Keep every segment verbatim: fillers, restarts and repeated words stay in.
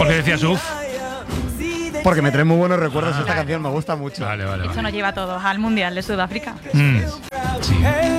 ¿Por qué decías uf? Porque me trae muy buenos recuerdos, ah, esta canción me gusta mucho. Vale, vale, Esto vale. nos lleva a todos al Mundial de Sudáfrica. Mm. Sí.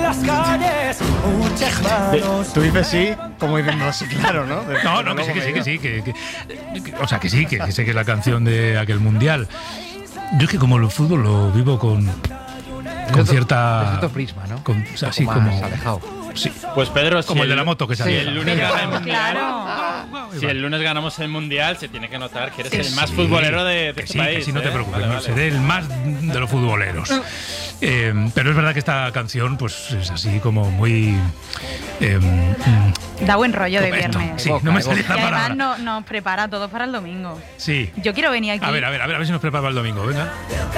Tú dices sí, como diciendo sí, claro, ¿no? De, No, no, que sí, que sí, que sí, que, que, que, o sea, que sí, que, que sé que es la canción de aquel mundial. Yo es que como el fútbol lo vivo con, con otro, cierta... es otro prisma, ¿no? Con, o sea, así como... alejado. Sí. Pues Pedro, como si el de la moto que salió. Si el lunes gana el mundial, Claro. si el lunes ganamos el mundial, se tiene que notar que eres Que el más sí, futbolero de, de que este sí, país. Que sí, no te ¿eh? preocupes, Vale, no, vale. seré el más de los futboleros. Eh, pero es verdad que esta canción pues es así como muy... Eh, Da buen rollo de esto, viernes. sí, no me salía Y la además palabra. no, nos prepara todo para el domingo. Sí. Yo quiero venir aquí. A ver, a ver, a ver, a ver si nos prepara el domingo, venga.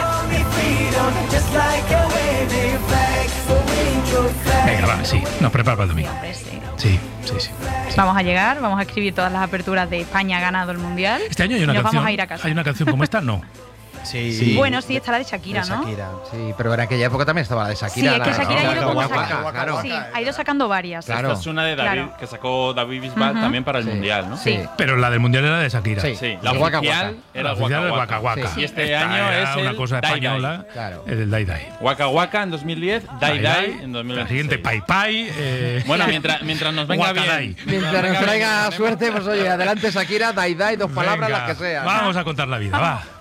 Venga, va, sí, nos prepara el domingo. Hombre, sí. Sí, sí, sí. Vamos a llegar, vamos a escribir todas las aperturas de España ha ganado el Mundial. Este año hay una y nos canción. vamos a ir a casa. Hay una canción como esta, no. Sí. Sí. Bueno, sí, está la de Shakira, De ¿no? Shakira. Sí, pero en aquella época también estaba la de Shakira. Sí, es que la- Shakira la- ha ido la- como Waka saca- Waka, claro. Sí, ha ido sacando varias. Claro. Esta es una de David, Claro. que sacó David Bisbal Ujú. también para el Sí. mundial, ¿no? Sí. Pero la del mundial era de Shakira. Sí. Sí, la El Waka oficial Waka. era La el oficial Waka del Waka. Waka Waka. Sí. Y este Esta año era es una el cosa Dai española. Dai. Claro. El del Dai Dai. Waka Waka en dos mil diez, Dai Dai en dos mil veintiséis. La siguiente, Pai Pai. Eh, Bueno, mientras, mientras nos venga Wakadai. bien. Mientras venga nos bien, traiga ponemos- suerte, pues oye, adelante Shakira, Dai Dai, dos palabras venga, las que sean. Vamos a contar la vida, va.